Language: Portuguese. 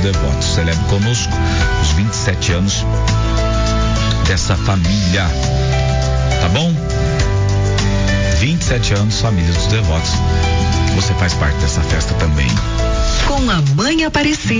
Devotos. Celebre conosco os 27 anos dessa família, tá bom? 27 anos, Família dos Devotos. Você faz parte dessa festa também. Com a Mãe Aparecida.